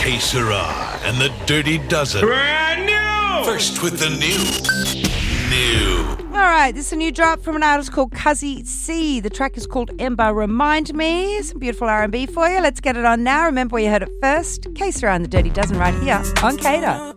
Que Sera and the Dirty Dozen. Brand new! First with the new. All right, this is a new drop from an artist called Cuzzy C. The track is called Ember Remind Me. Some beautiful R&B for you. Let's get it on now. Remember where you heard it first. Que Sera and the Dirty Dozen right here on Cater.